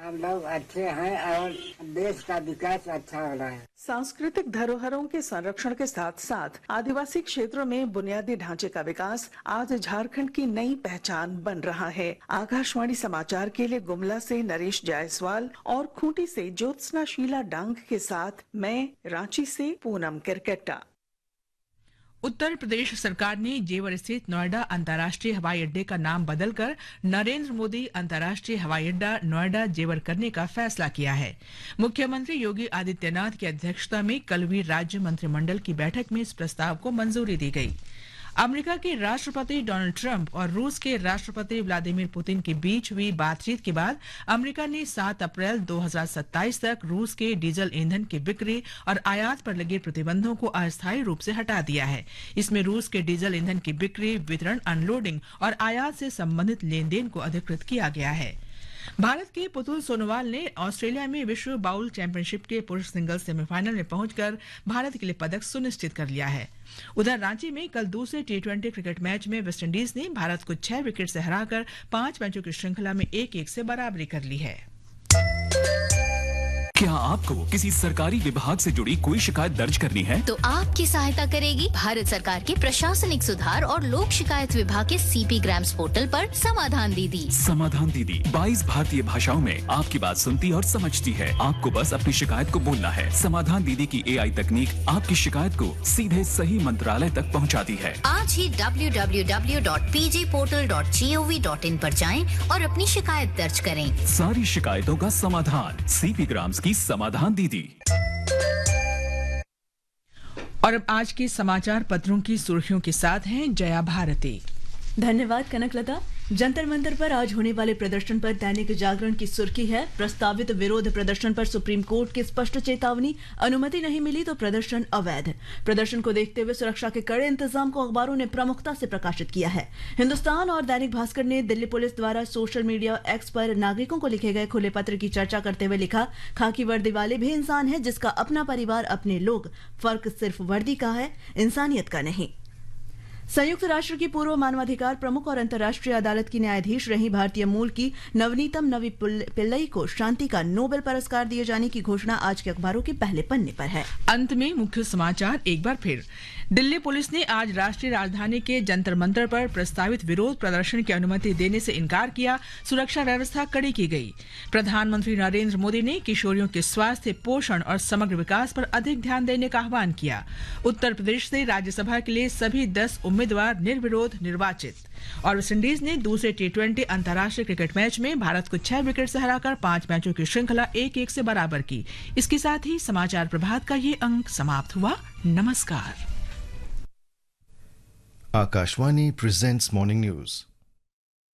हम लोग अच्छे हैं और देश का विकास अच्छा हो रहा है। सांस्कृतिक धरोहरों के संरक्षण के साथ साथ आदिवासी क्षेत्रों में बुनियादी ढांचे का विकास आज झारखंड की नई पहचान बन रहा है। आकाशवाणी समाचार के लिए गुमला से नरेश जायसवाल और खूंटी से ज्योत्सना शीला डांग के साथ मैं रांची से पूनम किरकेट्टा। उत्तर प्रदेश सरकार ने जेवर स्थित नोएडा अंतर्राष्ट्रीय हवाई अड्डे का नाम बदलकर नरेंद्र मोदी अंतर्राष्ट्रीय हवाई अड्डा नोएडा जेवर करने का फैसला किया है। मुख्यमंत्री योगी आदित्यनाथ की अध्यक्षता में कल हुई राज्य मंत्रिमंडल की बैठक में इस प्रस्ताव को मंजूरी दी गई। अमेरिका के राष्ट्रपति डोनाल्ड ट्रंप और रूस के राष्ट्रपति व्लादिमीर पुतिन के बीच हुई बातचीत के बाद अमेरिका ने 7 अप्रैल 2027 तक रूस के डीजल ईंधन की बिक्री और आयात पर लगे प्रतिबंधों को अस्थायी रूप से हटा दिया है। इसमें रूस के डीजल ईंधन की बिक्री, वितरण, अनलोडिंग और आयात से संबंधित लेन देन को अधिकृत किया गया है। भारत के पुतुल सोनोवाल ने ऑस्ट्रेलिया में विश्व बाउल चैंपियनशिप के पुरुष सिंगल्स सेमीफाइनल में पहुंचकर भारत के लिए पदक सुनिश्चित कर लिया है। उधर रांची में कल दूसरे T20 क्रिकेट मैच में वेस्टइंडीज ने भारत को 6 विकेट से हराकर 5 मैचों की श्रृंखला में 1-1 से बराबरी कर ली है। क्या आपको किसी सरकारी विभाग से जुड़ी कोई शिकायत दर्ज करनी है? तो आपकी सहायता करेगी भारत सरकार के प्रशासनिक सुधार और लोक शिकायत विभाग के CP ग्राम्स पोर्टल पर समाधान दीदी। समाधान दीदी 22 भारतीय भाषाओं में आपकी बात सुनती और समझती है। आपको बस अपनी शिकायत को बोलना है। समाधान दीदी की AI तकनीक आपकी शिकायत को सीधे सही मंत्रालय तक पहुंचाती है। आज ही www.pjportal.gov.in पर जाएं और अपनी शिकायत दर्ज करें। सारी शिकायतों का समाधान CP ग्राम्स की समाधान दीदी। और अब आज के समाचार पत्रों की सुर्खियों के साथ हैं जया भारती। धन्यवाद कनकलता। जंतर मंतर पर आज होने वाले प्रदर्शन पर दैनिक जागरण की सुर्खी है, प्रस्तावित विरोध प्रदर्शन पर सुप्रीम कोर्ट की स्पष्ट चेतावनी, अनुमति नहीं मिली तो प्रदर्शन अवैध। प्रदर्शन को देखते हुए सुरक्षा के कड़े इंतजाम को अखबारों ने प्रमुखता से प्रकाशित किया है। हिंदुस्तान और दैनिक भास्कर ने दिल्ली पुलिस द्वारा सोशल मीडिया एक्स पर नागरिकों को लिखे गए खुले पत्र की चर्चा करते हुए लिखा, खाकी वर्दी वाले भी इंसान है, जिसका अपना परिवार, अपने लोग, फर्क सिर्फ वर्दी का है, इंसानियत का नहीं। संयुक्त राष्ट्र की पूर्व मानवाधिकार प्रमुख और अंतर्राष्ट्रीय अदालत की न्यायाधीश रही भारतीय मूल की नवनीतम नवी पिल्लई को शांति का नोबेल पुरस्कार दिए जाने की घोषणा आज के अखबारों के पहले पन्ने पर है। अंत में मुख्य समाचार एक बार फिर। दिल्ली पुलिस ने आज राष्ट्रीय राजधानी के जंतर मंतर पर प्रस्तावित विरोध प्रदर्शन की अनुमति देने से इनकार किया। सुरक्षा व्यवस्था कड़ी की गई। प्रधानमंत्री नरेंद्र मोदी ने किशोरियों के स्वास्थ्य, पोषण और समग्र विकास पर अधिक ध्यान देने का आह्वान किया। उत्तर प्रदेश से राज्यसभा के लिए सभी 10 उम्मीदवार निर्विरोध निर्वाचित। और वेस्टइंडीज ने दूसरे T20 अंतर्राष्ट्रीय क्रिकेट मैच में भारत को 6 विकेट से हराकर 5 मैचों की श्रृंखला 1-1 से बराबर की। इसके साथ ही समाचार प्रभात का ये अंक समाप्त हुआ। नमस्कार। Akashvani presents Morning News.